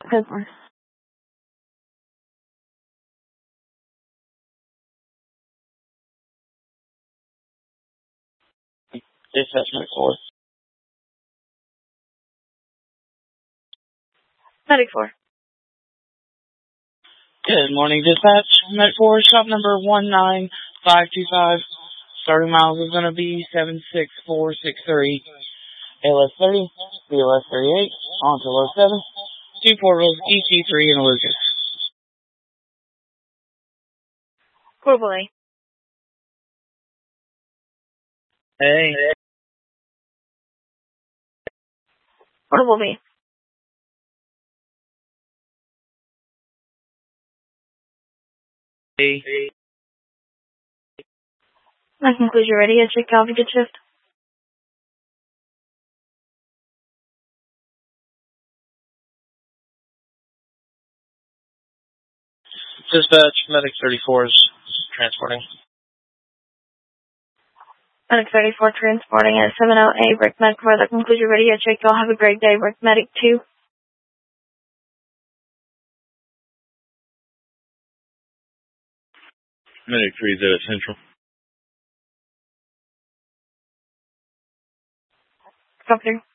Pittsburgh. Dispatch Medic 4. Medic 4. Good morning, Dispatch Medic 4, shop number 19525. Starting miles is going to be 76463. ALS 30, BLS 38, on to low 7, 2 portals, EC3 and Lucas. Portable A. Hey. Portable B. Hey. That concludes your ready. Check out the good shift. Dispatch Medic 34 is transporting. Medic 34 transporting at 70A. Brick Medic 4. That concludes your ready. Check y'all. Have a great day. Brick Medic 2. Medic 3 is at Central. Copy.